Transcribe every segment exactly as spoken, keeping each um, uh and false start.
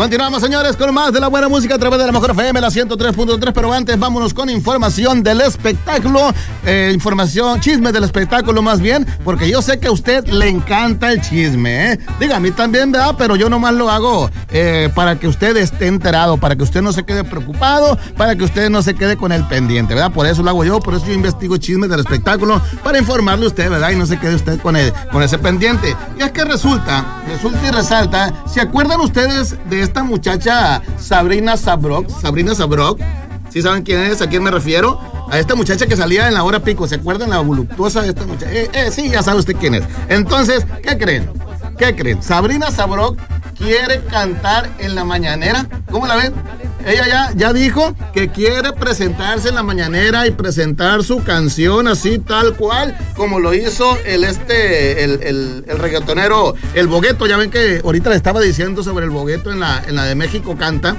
Continuamos, señores, con más de la buena música a través de la Mejor F M, la ciento tres punto tres, pero antes vámonos con información del espectáculo, eh, información, chisme del espectáculo más bien, porque yo sé que a usted le encanta el chisme, ¿eh? Diga, a mí también, ¿verdad? Pero yo nomás lo hago eh, para que usted esté enterado, para que usted no se quede preocupado, para que usted no se quede con el pendiente, ¿verdad? Por eso lo hago yo, por eso yo investigo chismes del espectáculo, para informarle a usted, ¿verdad? Y no se quede usted con, el, con ese pendiente. Y es que resulta, resulta y resalta, ¿se acuerdan ustedes de esta muchacha Sabrina Sabrok? Sabrina Sabrok, ¿sí saben quién es? ¿A quién me refiero? A esta muchacha que salía en La Hora Pico. ¿Se acuerdan la voluptuosa de esta muchacha? Eh, eh, sí, ya sabe usted quién es. Entonces, ¿qué creen? ¿Qué creen? Sabrina Sabrok quiere cantar en la mañanera. ¿Cómo la ven? Ella ya, ya dijo que quiere presentarse en la mañanera y presentar su canción así tal cual como lo hizo el este el, el, el reggaetonero El Bogueto. Ya ven que ahorita le estaba diciendo sobre El Bogueto en la, en la de México Canta.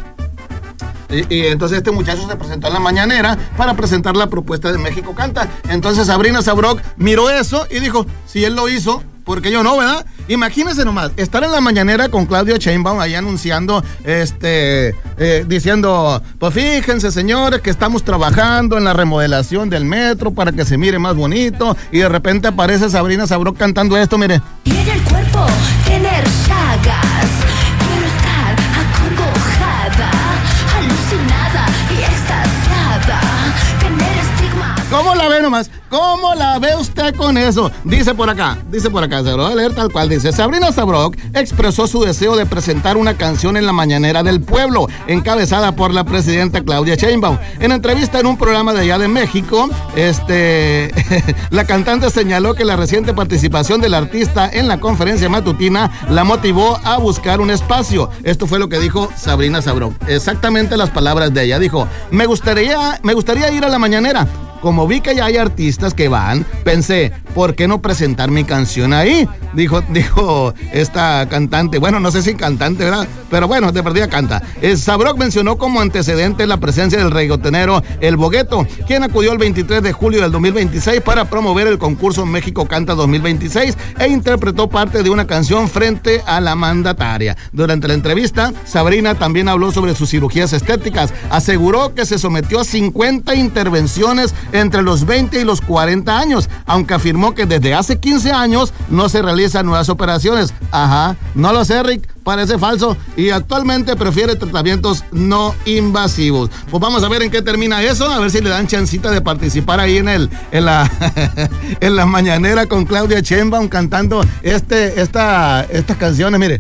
Y, y entonces este muchacho se presentó en la mañanera para presentar la propuesta de México Canta. Entonces Sabrina Sabrok miró eso y dijo, si él lo hizo, ¿por qué yo no, verdad? Imagínense nomás, estar en la mañanera con Claudia Sheinbaum ahí anunciando, este, eh, diciendo, pues fíjense señores que estamos trabajando en la remodelación del metro para que se mire más bonito, y de repente aparece Sabrina Sabrok cantando esto, mire. Tiene el cuerpo, tener llagas, quiero estar acongojada, alucinada y extasiada, tener estigmas. ¿Cómo la ve nomás? ¿Cómo la ve usted con eso? Dice por acá, dice por acá, se lo voy a leer tal cual, dice, Sabrina Sabrok expresó su deseo de presentar una canción en la mañanera del pueblo, encabezada por la presidenta Claudia Sheinbaum. En entrevista en un programa de allá de México, este, la cantante señaló que la reciente participación del artista en la conferencia matutina la motivó a buscar un espacio. Esto fue lo que dijo Sabrina Sabrok, exactamente las palabras de ella. Dijo, me gustaría, me gustaría ir a la mañanera. Como vi que ya hay artistas que van, pensé, ¿por qué no presentar mi canción ahí? Dijo, dijo esta cantante, bueno, no sé si cantante, ¿verdad? Pero bueno, de perdida canta. Eh, Sabrok mencionó como antecedente la presencia del reggaetonero El Bogueto, quien acudió el veintitrés de julio del dos mil veintiséis para promover el concurso México Canta dos mil veintiséis e interpretó parte de una canción frente a la mandataria. Durante la entrevista, Sabrina también habló sobre sus cirugías estéticas. Aseguró que se sometió a cincuenta intervenciones entre los veinte y los cuarenta años, aunque afirmó que desde hace quince años no se realizan nuevas operaciones. Ajá, no lo sé, Rick, parece falso, y actualmente prefiere tratamientos no invasivos. Pues vamos a ver en qué termina eso, a ver si le dan chancita de participar ahí en el en la en la mañanera con Claudia Sheinbaum cantando este esta estas canciones, mire.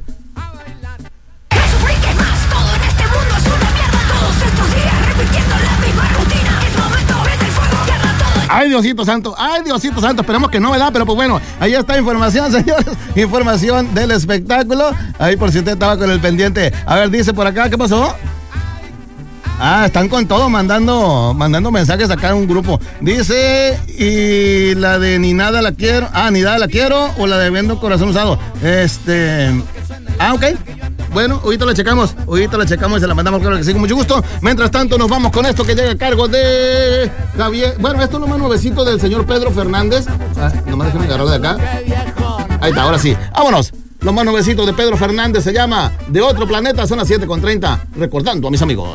Ay, Diosito Santo, ay, Diosito Santo, esperemos que no, ¿verdad? Pero pues bueno, ahí está información, señores, información del espectáculo, ahí por si usted estaba con el pendiente. A ver, dice por acá, ¿qué pasó? Ah, están con todo, mandando mandando mensajes acá en un grupo. Dice, y la de ni nada la quiero, ah, ni nada la quiero, o la de vendo corazón usado. Este, ah, ok. Bueno, ahorita la checamos, ahorita la checamos y se la mandamos, claro que sí, con mucho gusto. Mientras tanto, nos vamos con esto que llega a cargo de Javier. Bueno, esto es lo más nuevecito del señor Pedro Fernández. Ah, nomás déjame agarrar de acá. Ahí está, ahora sí. Vámonos. Lo más nuevecito de Pedro Fernández se llama De Otro Planeta, son las siete con treinta. Recordando a mis amigos.